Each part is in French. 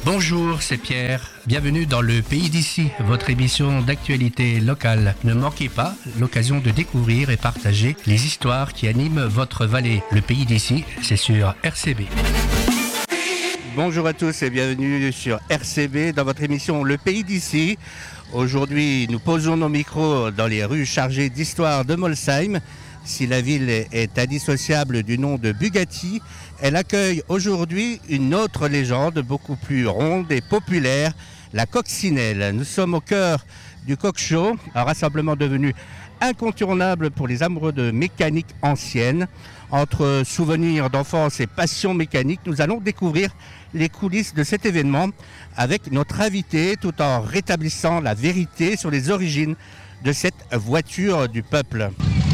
Bonjour, c'est Pierre. Bienvenue dans le Pays d'ici, votre émission d'actualité locale. Ne manquez pas l'occasion de découvrir et partager les histoires qui animent votre vallée. Le Pays d'ici, c'est sur RCB. Bonjour à tous et bienvenue sur RCB dans votre émission Le Pays d'ici. Aujourd'hui, nous posons nos micros dans les rues chargées d'histoire de Molsheim. Si la ville est indissociable du nom de Bugatti, elle accueille aujourd'hui une autre légende beaucoup plus ronde et populaire, la coccinelle. Nous sommes au cœur du Coq Show, un rassemblement devenu incontournable pour les amoureux de mécanique ancienne. Entre souvenirs d'enfance et passion mécanique, nous allons découvrir les coulisses de cet événement avec notre invité, tout en rétablissant la vérité sur les origines de cette voiture du peuple.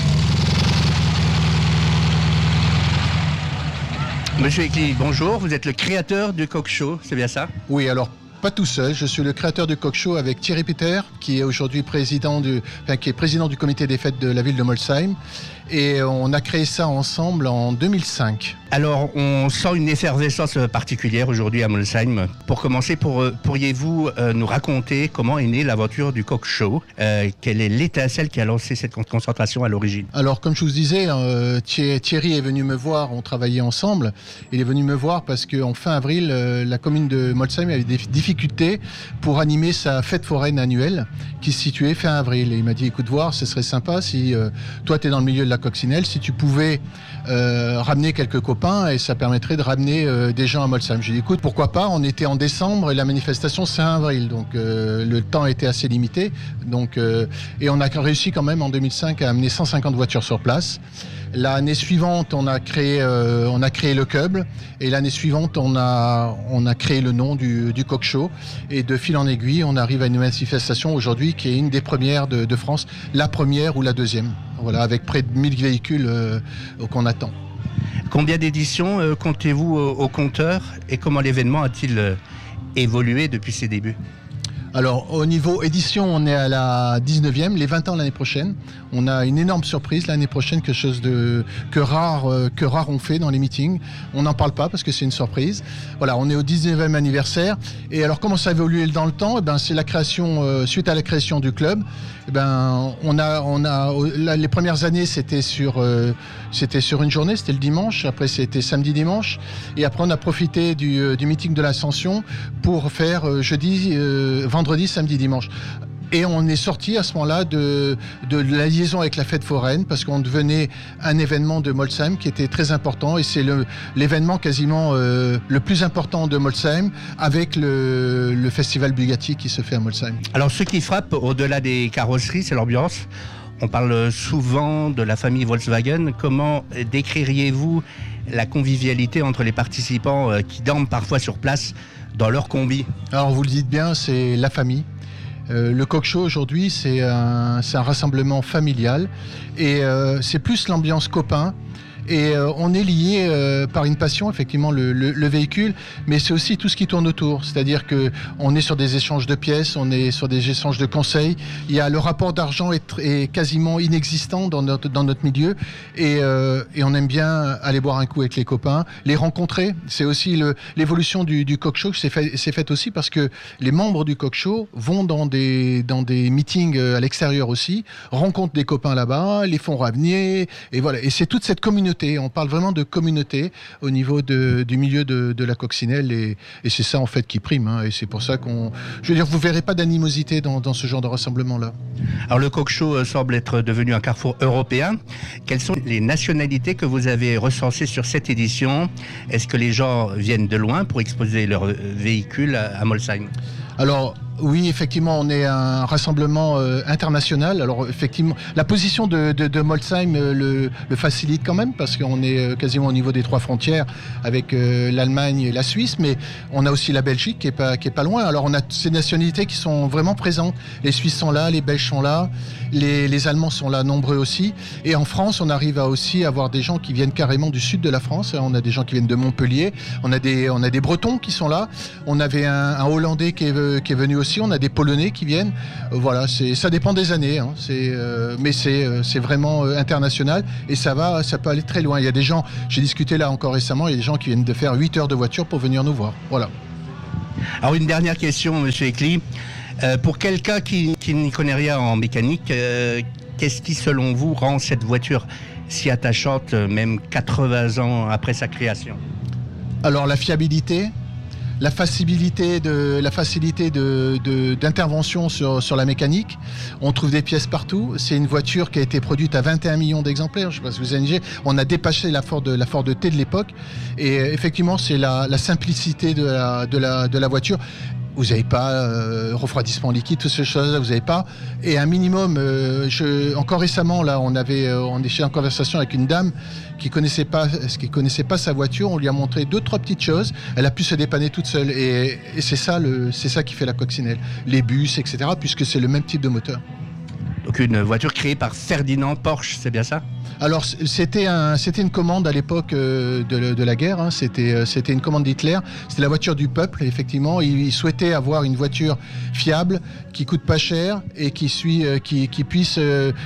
Monsieur Ekli, bonjour, vous êtes le créateur du Coq Show, c'est bien ça? Oui, alors pas tout seul, je suis le créateur du Coq Show avec Thierry Peter, qui est aujourd'hui président du comité des fêtes de la ville de Molsheim. Et on a créé ça ensemble en 2005. Alors, on sent une effervescence particulière aujourd'hui à Molsheim. Pour commencer, pourriez-vous nous raconter comment est née l'aventure du Coq Show? Quelle est l'étincelle qui a lancé cette concentration à l'origine? Alors, comme je vous disais, Thierry est venu me voir, on travaillait ensemble. Il est venu me voir parce qu'en fin avril, la commune de Molsheim avait des difficultés pour animer sa fête foraine annuelle qui se situait fin avril. Et il m'a dit, écoute, voir, ce serait sympa si toi, tu es dans le milieu de la coccinelle, si tu pouvais ramener quelques copains et ça permettrait de ramener des gens à Molsheim. J'ai dit écoute, pourquoi pas, on était en décembre et la manifestation c'est en avril, donc le temps était assez limité, donc, et on a réussi quand même en 2005 à amener 150 voitures sur place. L'année suivante, on a créé le club et l'année suivante, on a créé le nom du Coq Show et de fil en aiguille, on arrive à une manifestation aujourd'hui qui est une des premières de France, la première ou la deuxième. Voilà, avec près de 1000 véhicules qu'on attend. Combien d'éditions comptez-vous au compteur et comment l'événement a-t-il évolué depuis ses débuts? Alors, au niveau édition, on est à la 19e, les 20 ans l'année prochaine. On a une énorme surprise l'année prochaine, quelque chose que rare on fait dans les meetings. On n'en parle pas parce que c'est une surprise. Voilà, on est au 19e anniversaire. Et alors, comment ça a évolué dans le temps? C'est la création, suite à la création du club. Les premières années, c'était sur une journée, c'était le dimanche. Après, c'était samedi-dimanche. Et après, on a profité du meeting de l'Ascension pour faire vendredi, samedi, dimanche. Et on est sorti à ce moment-là de la liaison avec la fête foraine parce qu'on devenait un événement de Molsheim qui était très important et c'est l'événement quasiment le plus important de Molsheim avec le festival Bugatti qui se fait à Molsheim. Alors ce qui frappe au-delà des carrosseries, c'est l'ambiance. On parle souvent de la famille Volkswagen. Comment décririez-vous la convivialité entre les participants qui dorment parfois sur place dans leur combi? Alors vous le dites bien, c'est la famille. Le Coq Show aujourd'hui, c'est un rassemblement familial et c'est plus l'ambiance copain. Et on est lié par une passion, effectivement, le véhicule, mais c'est aussi tout ce qui tourne autour. C'est-à-dire qu'on est sur des échanges de pièces, on est sur des échanges de conseils. Il y a le rapport d'argent est quasiment inexistant dans notre milieu. Et on aime bien aller boire un coup avec les copains, les rencontrer. C'est aussi l'évolution du Coq Show, c'est fait aussi parce que les membres du Coq Show vont dans des meetings à l'extérieur aussi, rencontrent des copains là-bas, les font revenir. Et voilà. Et c'est toute cette communauté. On parle vraiment de communauté au niveau du milieu de la coccinelle et c'est ça en fait qui prime. Et c'est pour ça vous verrez pas d'animosité dans ce genre de rassemblement-là. Alors le Coq Show semble être devenu un carrefour européen. Quelles sont les nationalités que vous avez recensées sur cette édition? Est-ce que les gens viennent de loin pour exposer leurs véhicules à Molsheim? Alors oui, effectivement, on est un rassemblement international. Alors effectivement, la position de Molsheim le facilite quand même parce qu'on est quasiment au niveau des 3 frontières avec l'Allemagne et la Suisse, mais on a aussi la Belgique qui est pas loin. Alors on a ces nationalités qui sont vraiment présentes. Les Suisses sont là, les Belges sont là, les Allemands sont là, nombreux aussi. Et en France, on arrive à aussi avoir des gens qui viennent carrément du sud de la France. On a des gens qui viennent de Montpellier, on a des Bretons qui sont là. On avait un Hollandais qui est venu aussi. On a des Polonais qui viennent. Voilà, ça dépend des années. Mais c'est vraiment international et ça peut aller très loin. Il y a des gens, j'ai discuté là encore récemment, il y a des gens qui viennent de faire 8 heures de voiture pour venir nous voir. Voilà. Alors une dernière question, Monsieur Ecli. Pour quelqu'un qui n'y connaît rien en mécanique, qu'est-ce qui, selon vous, rend cette voiture si attachante, même 80 ans après sa création? Alors la fiabilité, la facilité d'intervention sur la mécanique. On trouve des pièces partout. C'est une voiture qui a été produite à 21 millions d'exemplaires. Je ne sais pas si vous avez. On a dépassé la Ford T de l'époque. Et effectivement, c'est la simplicité de la voiture. Vous n'avez pas refroidissement liquide, toutes ces choses-là, vous n'avez pas. Et un minimum, encore récemment, là, on était en conversation avec une dame qui connaissait pas sa voiture. On lui a montré 2-3 petites choses. Elle a pu se dépanner toute seule. Et c'est ça qui fait la coccinelle. Les bus, etc., puisque c'est le même type de moteur. Donc une voiture créée par Ferdinand Porsche, c'est bien ça? Alors c'était une commande à l'époque de la guerre, hein. C'était une commande d'Hitler, c'était la voiture du peuple, effectivement. Il souhaitait avoir une voiture fiable, qui coûte pas cher et qui puisse faire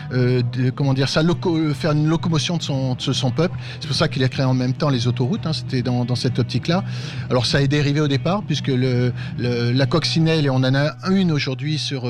une locomotion de son peuple. C'est pour ça qu'il a créé en même temps les autoroutes, hein. C'était dans cette optique-là. Alors ça est dérivé au départ, puisque la coccinelle, et on en a une aujourd'hui sur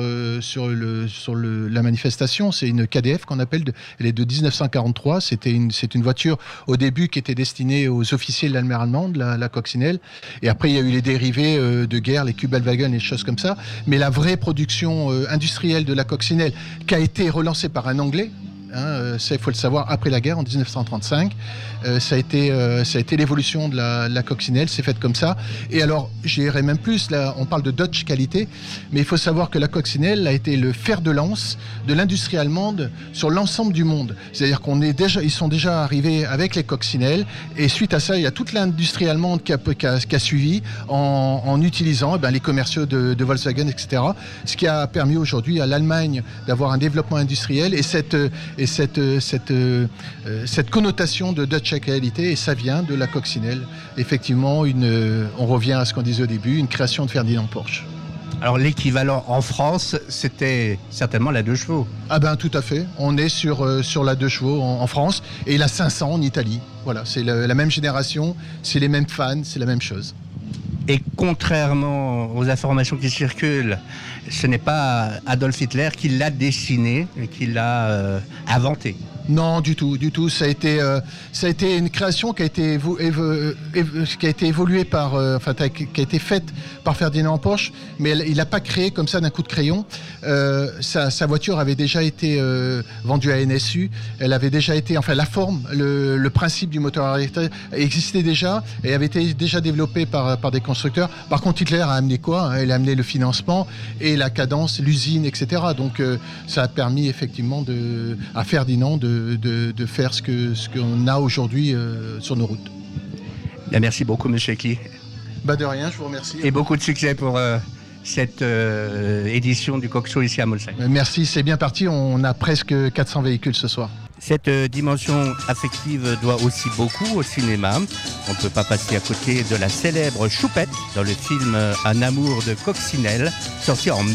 la manifestation, c'est une KDF qu'on appelle, elle est de 1943. C'est une voiture au début qui était destinée aux officiers de l'armée allemande, la coccinelle. Et après, il y a eu les dérivés de guerre, les Kübelwagen et des choses comme ça. Mais la vraie production industrielle de la coccinelle, qui a été relancée par un Anglais, ça, il faut le savoir, après la guerre, en 1935. Ça a été l'évolution de la coccinelle, c'est fait comme ça. Et alors, j'irai même plus, là, on parle de Dodge qualité, mais il faut savoir que la coccinelle a été le fer de lance de l'industrie allemande sur l'ensemble du monde. C'est-à-dire ils sont déjà arrivés avec les coccinelles, et suite à ça, il y a toute l'industrie allemande qui a suivi en utilisant les commerciaux de Volkswagen, etc. Ce qui a permis aujourd'hui à l'Allemagne d'avoir un développement industriel et cette connotation de Dutch qualité, et ça vient de la coccinelle. Effectivement, on revient à ce qu'on disait au début, une création de Ferdinand Porsche. Alors l'équivalent en France, c'était certainement la 2 chevaux. Ah ben tout à fait, on est sur la 2 chevaux en France et la 500 en Italie. Voilà, c'est la même génération, c'est les mêmes fans, c'est la même chose. Et contrairement aux informations qui circulent, ce n'est pas Adolf Hitler qui l'a dessiné, qui l'a inventé. Non, du tout. Ça a été une création qui a été évoluée qui a été faite par Ferdinand Porsche, mais il n'a pas créé comme ça d'un coup de crayon. Sa voiture avait déjà été vendue à NSU. Elle avait déjà été, la forme, le principe du moteur électrique existait déjà et avait été déjà développé par des constructeurs. Par contre, Hitler a amené quoi? Il a amené le financement et la cadence, l'usine, etc. Donc, ça a permis effectivement à Ferdinand de faire ce qu'on a aujourd'hui sur nos routes. Bien, merci beaucoup, M. Ecli. De rien, je vous remercie. Et beaucoup de succès pour cette édition du Coq Show ici à Molsheim. Merci, c'est bien parti. On a presque 400 véhicules ce soir. Cette dimension affective doit aussi beaucoup au cinéma. On ne peut pas passer à côté de la célèbre Choupette dans le film Un amour de coccinelle, sorti en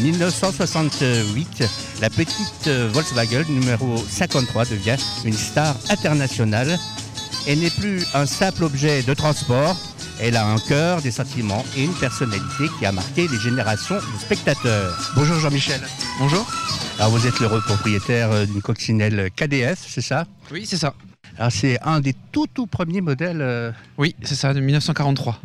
1968. La petite Volkswagen numéro 53 devient une star internationale et n'est plus un simple objet de transport. Elle a un cœur, des sentiments et une personnalité qui a marqué les générations de spectateurs. Bonjour Jean-Michel. Bonjour. Alors vous êtes l'heureux propriétaire d'une coccinelle KDF, c'est ça? Oui, c'est ça. Alors c'est un des tout premiers modèles. Oui, c'est ça, de 1943.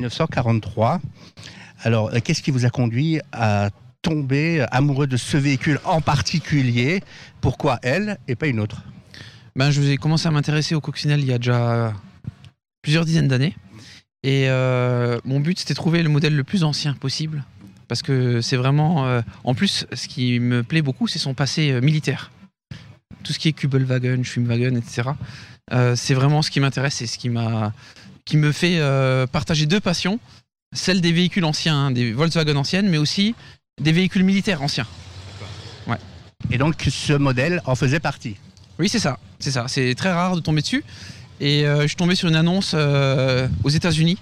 1943. Alors qu'est-ce qui vous a conduit à tomber amoureux de ce véhicule en particulier? Pourquoi elle et pas une autre? Je ai commencé à m'intéresser aux coccinelles il y a déjà plusieurs dizaines d'années. Et mon but, c'était de trouver le modèle le plus ancien possible. Parce que c'est vraiment... en plus, ce qui me plaît beaucoup, c'est son passé militaire. Tout ce qui est Kübelwagen, Schwimmwagen, etc. C'est vraiment ce qui m'intéresse et ce qui me fait partager 2 passions. Celle des véhicules anciens, hein, des Volkswagen anciennes, mais aussi des véhicules militaires anciens. Ouais. Et donc ce modèle en faisait partie? Oui, c'est ça. C'est très rare de tomber dessus. Et je suis tombé sur une annonce aux États-Unis.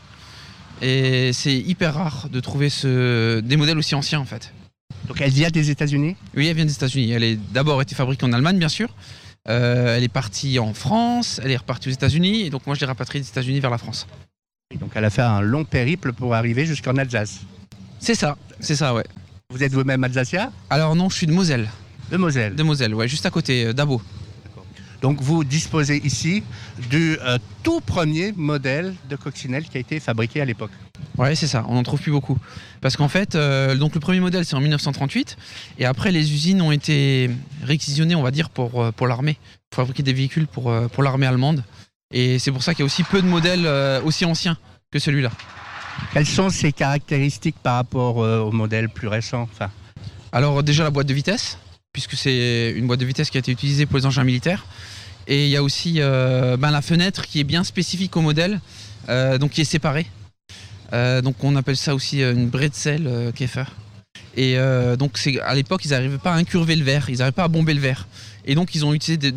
Et c'est hyper rare de trouver des modèles aussi anciens en fait. Donc elle vient des États-Unis? Oui, elle vient des États-Unis. Elle a d'abord été fabriquée en Allemagne, bien sûr. Elle est partie en France, elle est repartie aux États-Unis. Et donc moi, je l'ai rapatriée des États-Unis vers la France. Et donc elle a fait un long périple pour arriver jusqu'en Alsace. C'est ça, ouais. Vous êtes vous-même alsacien? Alors non, je suis de Moselle. De Moselle. De Moselle, ouais, juste à côté, d'Abo. Donc vous disposez ici du tout premier modèle de coccinelle qui a été fabriqué à l'époque. Ouais, c'est ça, on n'en trouve plus beaucoup. Parce qu'en fait, donc le premier modèle, c'est en 1938. Et après, les usines ont été réquisitionnées, on va dire, pour l'armée. Pour fabriquer des véhicules pour l'armée allemande. Et c'est pour ça qu'il y a aussi peu de modèles aussi anciens que celui-là. Quelles sont ses caractéristiques par rapport au modèle plus récent? Alors déjà la boîte de vitesse, puisque c'est une boîte de vitesse qui a été utilisée pour les engins militaires. Et il y a aussi la fenêtre qui est bien spécifique au modèle, donc qui est séparée. Donc on appelle ça aussi une Bretzel Käfer. Et donc à l'époque ils n'arrivaient pas à incurver le verre, ils n'arrivaient pas à bomber le verre. Et donc ils ont utilisé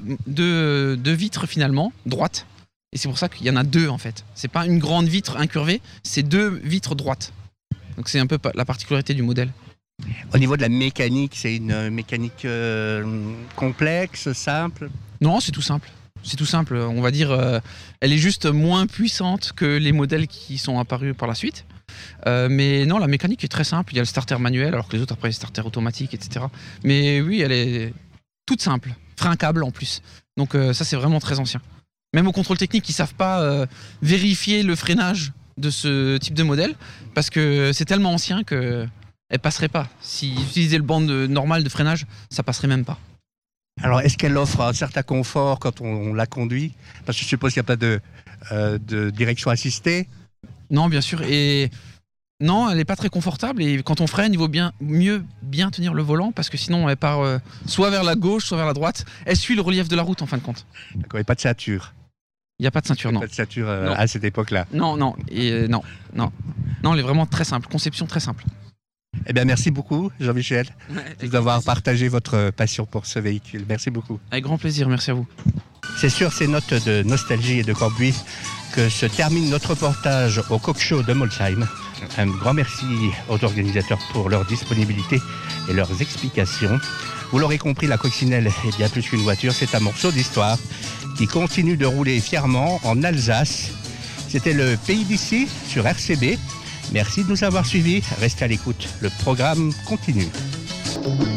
deux vitres finalement, droites. Et c'est pour ça qu'il y en a deux en fait. C'est pas une grande vitre incurvée, c'est deux vitres droites. Donc c'est un peu la particularité du modèle. Au niveau de la mécanique, c'est une mécanique complexe, simple? Non, c'est tout simple. C'est tout simple. On va dire, elle est juste moins puissante que les modèles qui sont apparus par la suite. Mais non, la mécanique est très simple. Il y a le starter manuel, alors que les autres après, le starter automatique, etc. Mais oui, elle est toute simple. Frein à câble en plus. Donc ça, c'est vraiment très ancien. Même au contrôle technique, ils savent pas vérifier le freinage de ce type de modèle parce que c'est tellement ancien qu'elle passerait pas. S'ils utilisaient le banc normal de freinage, ça passerait même pas. Alors, est-ce qu'elle offre un certain confort quand on la conduit? Parce que je suppose qu'il n'y a pas de direction assistée. Non, bien sûr. Et non, elle n'est pas très confortable. Et quand on freine, il vaut mieux bien tenir le volant parce que sinon, elle part soit vers la gauche, soit vers la droite. Elle suit le relief de la route en fin de compte. D'accord, et pas de ceinture? Il n'y a pas de ceinture, non. Pas de ceinture à cette époque-là? Non. Non, elle est vraiment très simple. Conception très simple. Eh bien, merci beaucoup, Jean-Michel, d'avoir partagé votre passion pour ce véhicule. Merci beaucoup. Avec grand plaisir, merci à vous. C'est sur ces notes de nostalgie et de Corbuis que se termine notre reportage au Coq Show de Molsheim. Un grand merci aux organisateurs pour leur disponibilité et leurs explications. Vous l'aurez compris, la coccinelle est bien plus qu'une voiture, c'est un morceau d'histoire qui continue de rouler fièrement en Alsace. C'était le Pays d'ici sur RCB. Merci de nous avoir suivis. Restez à l'écoute. Le programme continue.